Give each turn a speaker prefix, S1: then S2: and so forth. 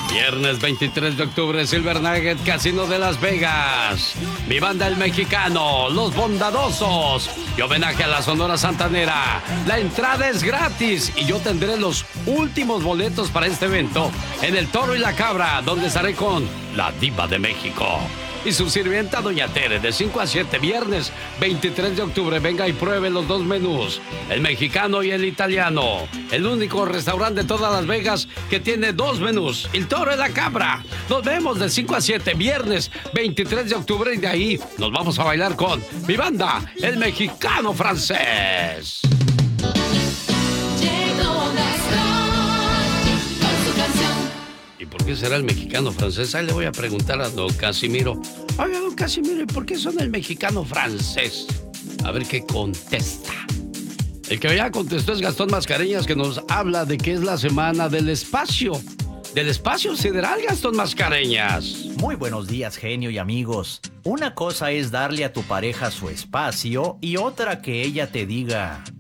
S1: Viernes 23 de octubre, Silver Nugget Casino de Las Vegas. Mi banda El Mexicano, Los Bondadosos y homenaje a la Sonora Santanera. La entrada es gratis y yo tendré los últimos boletos para este evento en El Toro y la Cabra, donde estaré con la Diva de México y su sirvienta Doña Tere, de 5 a 7, viernes 23 de octubre. Venga y pruebe los dos menús, el mexicano y el italiano. El único restaurante de todas Las Vegas que tiene dos menús, El Toro y la Cabra. Nos vemos de 5 a 7, viernes 23 de octubre, y de ahí nos vamos a bailar con mi banda, El Mexicano Francés. ¿Y por qué será el Mexicano Francés? Ahí le voy a preguntar a don Casimiro. Oiga, don Casimiro, ¿y por qué son el Mexicano Francés? A ver qué contesta. El que ya contestó es Gastón Mascareñas, que nos habla de que es la semana del espacio. Del espacio sideral, Gastón Mascareñas.
S2: Muy buenos días, genio y amigos. Una cosa es darle a tu pareja su espacio y otra que ella te diga: